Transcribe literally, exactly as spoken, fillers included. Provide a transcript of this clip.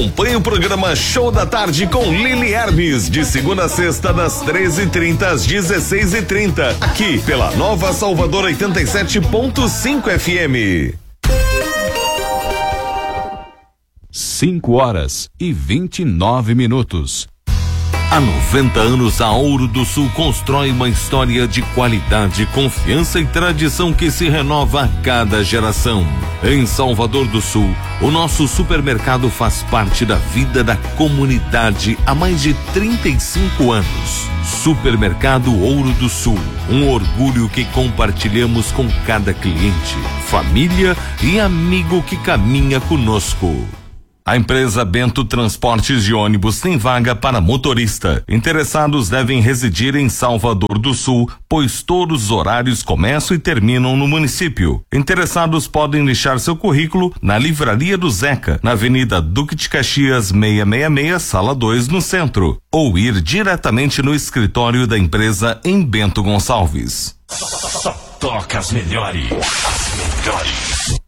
Acompanhe o programa Show da Tarde com Lili Hermes, de segunda a sexta, das treze e trinta às dezesseis e trinta, aqui pela Nova Salvador oitenta e sete ponto cinco F M. Cinco horas e vinte e nove minutos. Há noventa anos, a Ouro do Sul constrói uma história de qualidade, confiança e tradição que se renova a cada geração. Em Salvador do Sul, o nosso supermercado faz parte da vida da comunidade há mais de trinta e cinco anos. Supermercado Ouro do Sul, um orgulho que compartilhamos com cada cliente, família e amigo que caminha conosco. A empresa Bento Transportes de Ônibus tem vaga para motorista. Interessados devem residir em Salvador do Sul, pois todos os horários começam e terminam no município. Interessados podem deixar seu currículo na Livraria do Zeca, na Avenida Duque de Caxias seiscentos e sessenta e seis, Sala dois, no centro, ou ir diretamente no escritório da empresa em Bento Gonçalves. Só toca as melhores. As melhores.